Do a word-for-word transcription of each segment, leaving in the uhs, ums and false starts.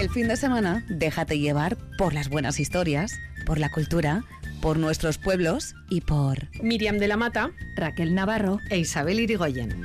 El fin de semana, déjate llevar por las buenas historias, por la cultura, por nuestros pueblos y por Miriam de la Mata, Raquel Navarro e Isabel Irigoyen.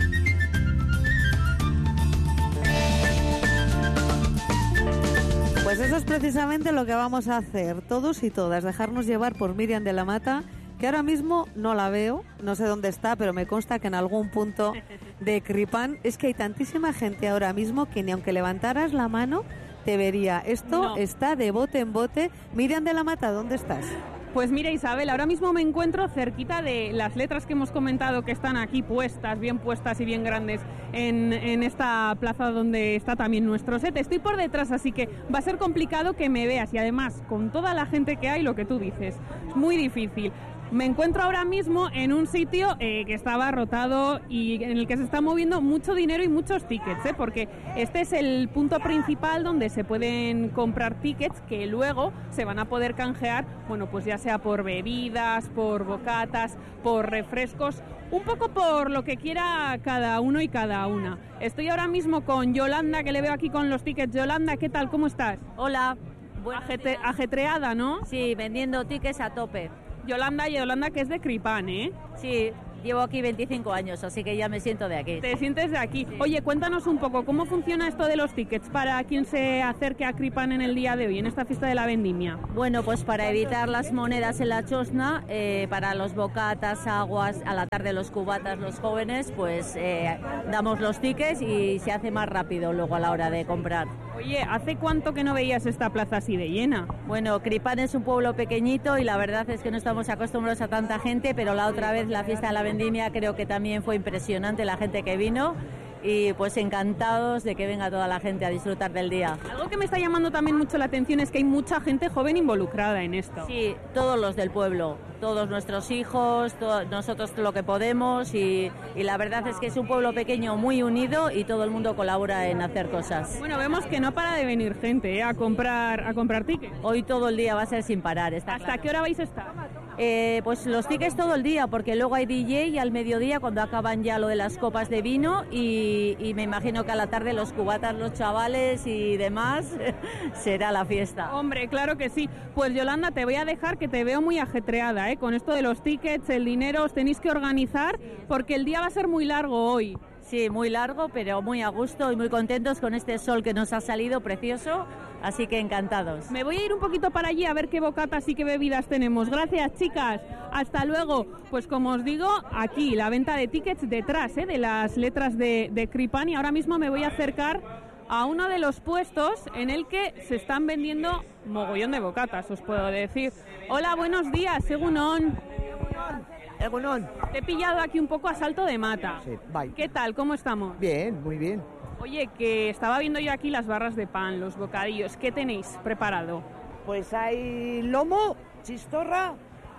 Pues eso es precisamente lo que vamos a hacer todos y todas, dejarnos llevar por Miriam de la Mata, que ahora mismo no la veo, no sé dónde está, pero me consta que en algún punto de Cripán. Es que hay tantísima gente ahora mismo que ni aunque levantaras la mano te vería. Esto no. está de bote en bote. Miriam de la Mata, ¿dónde estás? Pues mira, Isabel, ahora mismo me encuentro cerquita de las letras que hemos comentado que están aquí puestas, bien puestas y bien grandes en, en esta plaza donde está también nuestro set. Estoy por detrás, así que va a ser complicado que me veas y además con toda la gente que hay, lo que tú dices, es muy difícil. Me encuentro ahora mismo en un sitio eh, que está abarrotado y en el que se está moviendo mucho dinero y muchos tickets, ¿eh? Porque este es el punto principal donde se pueden comprar tickets que luego se van a poder canjear, bueno, pues ya sea por bebidas, por bocatas, por refrescos, un poco por lo que quiera cada uno y cada una. Estoy ahora mismo con Yolanda, que le veo aquí con los tickets. Yolanda, ¿qué tal? ¿Cómo estás? Hola. Ajete- ajetreada, ¿no? Sí, vendiendo tickets a tope. Yolanda, Yolanda que es de Cripán, ¿eh? Sí, llevo aquí veinticinco años, así que ya me siento de aquí. Te sientes de aquí. Oye, cuéntanos un poco, ¿cómo funciona esto de los tickets para quien se acerque a Cripán en el día de hoy, en esta fiesta de la vendimia? Bueno, pues para evitar las monedas en la chosna, eh, para los bocatas, aguas, a la tarde los cubatas, los jóvenes, pues eh, damos los tickets y se hace más rápido luego a la hora de comprar. Oye, ¿hace cuánto que no veías esta plaza así de llena? Bueno, Cripán es un pueblo pequeñito y la verdad es que no estamos acostumbrados a tanta gente, pero la otra vez la fiesta de la vendimia creo que también fue impresionante la gente que vino y pues encantados de que venga toda la gente a disfrutar del día. Algo que me está llamando también mucho la atención es que hay mucha gente joven involucrada en esto. Sí, todos los del pueblo, todos nuestros hijos, to- nosotros lo que podemos y, y la verdad es que es un pueblo pequeño muy unido y todo el mundo colabora en hacer cosas. Bueno, vemos que no para de venir gente, ¿eh? a comprar a comprar tickets. Hoy todo el día va a ser sin parar, está ¿Hasta claro. qué hora vais a estar? Eh, pues los tickets todo el día, porque luego hay D J al mediodía cuando acaban ya lo de las copas de vino y, y me imagino que a la tarde los cubatas, los chavales y demás será la fiesta. Hombre, claro que sí. Pues Yolanda, te voy a dejar que te veo muy ajetreada, ¿eh? Con esto de los tickets, el dinero, os tenéis que organizar porque el día va a ser muy largo hoy. Sí, muy largo, pero muy a gusto y muy contentos con este sol que nos ha salido precioso, así que encantados. Me voy a ir un poquito para allí a ver qué bocatas y qué bebidas tenemos. Gracias, chicas. Hasta luego. Pues como os digo, aquí la venta de tickets detrás, ¿eh? de las letras de, de Cripán, y ahora mismo me voy a acercar a uno de los puestos en el que se están vendiendo mogollón de bocatas, os puedo decir. Hola, buenos días, Egunon. Egunon. Te he pillado aquí un poco a salto de mata. Sí, bye. ¿Qué tal? ¿Cómo estamos? Bien, muy bien. Oye, que estaba viendo yo aquí las barras de pan, los bocadillos. ¿Qué tenéis preparado? Pues hay lomo, chistorra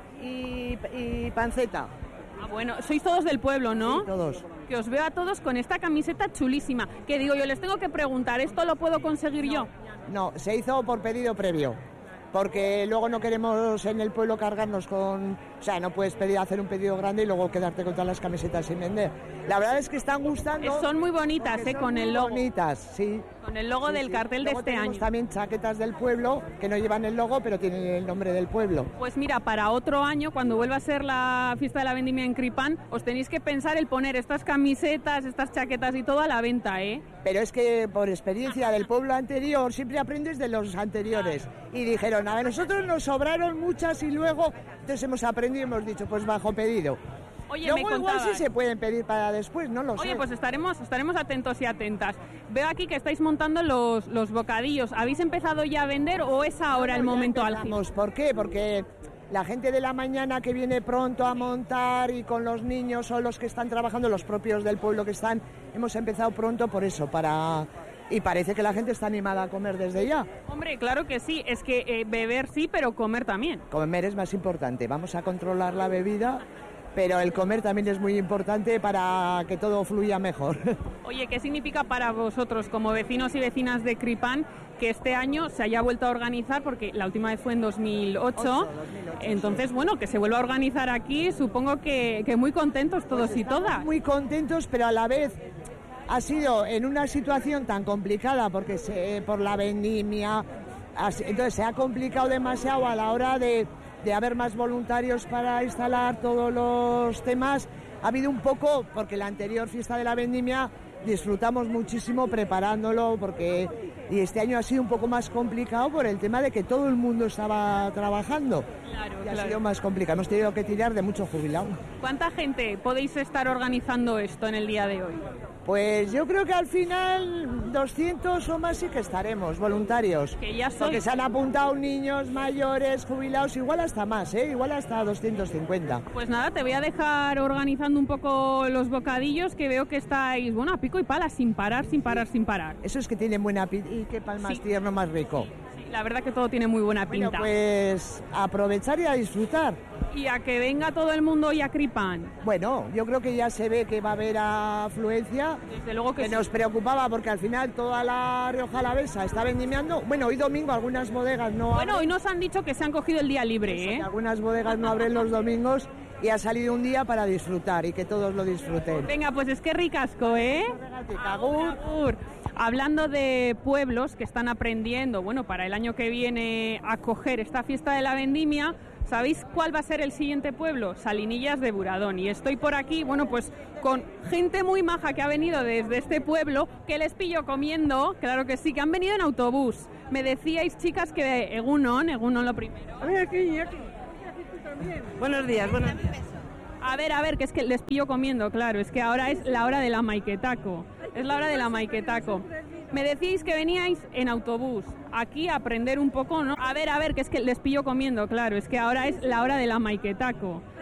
y, y panceta. Ah, bueno, sois todos del pueblo, ¿no? Sí, todos. Que os veo a todos con esta camiseta chulísima. Que digo, yo les tengo que preguntar, ¿esto lo puedo conseguir yo? No, se hizo por pedido previo. Porque luego no queremos en el pueblo cargarnos con... O sea, no puedes pedir hacer un pedido grande y luego quedarte con todas las camisetas sin vender. La verdad es que están gustando... Eh, son muy bonitas, ¿eh? Con el logo. Bonitas, sí. Con el logo Sí, del sí. cartel Luego de este tenemos año. también chaquetas del pueblo que no llevan el logo, pero tienen el nombre del pueblo. Pues mira, para otro año, cuando vuelva a ser la fiesta de la vendimia en Cripán, os tenéis que pensar el poner estas camisetas, estas chaquetas y todo a la venta, ¿eh? Pero es que por experiencia del pueblo anterior siempre aprendes de los anteriores. Y dijeron, a ver, nosotros nos sobraron muchas y luego entonces hemos aprendido y hemos dicho, pues bajo pedido. Oye, Luego me igual contabas. sí se pueden pedir para después, no lo Oye, sé. pues estaremos, estaremos atentos y atentas. Veo aquí que estáis montando los, los bocadillos. ¿Habéis empezado ya a vender o es ahora el No, ya momento álgido? empezamos. ¿Por qué? Porque la gente de la mañana que viene pronto a montar y con los niños o los que están trabajando, los propios del pueblo que están, hemos empezado pronto por eso, para... Y parece que la gente está animada a comer desde ya. Hombre, claro que sí. Es que eh, beber sí, pero comer también. Comer es más importante. Vamos a controlar la bebida, pero el comer también es muy importante para que todo fluya mejor. Oye, ¿qué significa para vosotros, como vecinos y vecinas de Cripán, que este año se haya vuelto a organizar? Porque la última vez fue en dos mil ocho. Entonces, bueno, que se vuelva a organizar aquí, supongo que, que muy contentos todos Pues y estamos todas. muy contentos, pero a la vez ha sido en una situación tan complicada porque se, por la vendimia, entonces se ha complicado demasiado a la hora de, de haber más voluntarios para instalar todos los temas. Ha habido un poco, porque la anterior fiesta de la vendimia disfrutamos muchísimo preparándolo, porque y este año ha sido un poco más complicado por el tema de que todo el mundo estaba trabajando. Claro, y claro. Ha sido más complicado, hemos tenido que tirar de mucho jubilado. ¿Cuánta gente podéis estar organizando esto en el día de hoy? Pues yo creo que al final doscientos o más sí que estaremos, voluntarios. Que ya soy... Porque se han apuntado niños, mayores, jubilados, igual hasta más, ¿eh? Igual hasta doscientos cincuenta. Pues nada, te voy a dejar organizando un poco los bocadillos, que veo que estáis, bueno, a pico y pala, sin parar, sin parar, sin parar. Eso es que tienen buena pinta. Y qué pan más Sí. tierno, más rico. Sí, la verdad que todo tiene muy buena Bueno, pinta. pues aprovechar y a disfrutar. Y a que venga todo el mundo y a Cripan. Bueno, yo creo que ya se ve que va a haber afluencia. Desde luego que Que sí. nos preocupaba porque al final toda la Rioja Alavesa está vendimiando. Bueno, hoy domingo algunas bodegas no Bueno, hoy abren, nos han dicho que se han cogido el día libre, ¿eh? algunas bodegas no abren los domingos y ha salido un día para disfrutar y que todos lo disfruten. Venga, pues es que ricasco, ¿eh? Agur. Agur. Hablando de pueblos que están aprendiendo, bueno, para el año que viene a acoger esta fiesta de la vendimia, ¿sabéis cuál va a ser el siguiente pueblo? Salinillas de Buradón. Y estoy por aquí, bueno, pues con gente muy maja que ha venido desde este pueblo, que les pillo comiendo, claro que sí, que han venido en autobús. Me decíais, chicas, que Egunon, Egunon lo primero. A ver, aquí, aquí. Buenos días, buenos días. A ver, a ver, que es que les pillo comiendo, claro, es que ahora es la hora de la maiquetaco. Es la hora de la maiquetaco. Me decíais que veníais en autobús, aquí a aprender un poco, ¿no? A ver, a ver, que es que les pillo comiendo, claro, es que ahora es la hora de la maiquetaco.